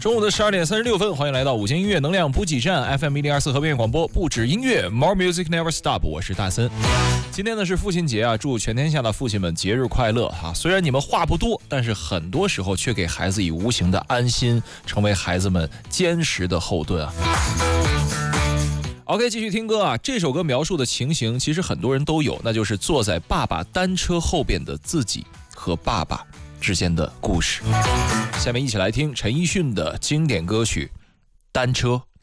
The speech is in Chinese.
中午的12:36，欢迎来到五星音乐能量补给站 FM 1024和边缘广播，不止音乐 ，More Music Never Stop。我是大森。今天呢是父亲节啊，祝全天下的父亲们节日快乐哈！虽然你们话不多，但是很多时候却给孩子以无形的安心，成为孩子们坚实的后盾啊。OK， 继续听歌啊！这首歌描述的情形，其实很多人都有，那就是坐在爸爸单车后边的自己和爸爸之间的故事。下面一起来听陈奕迅的经典歌曲《单车》。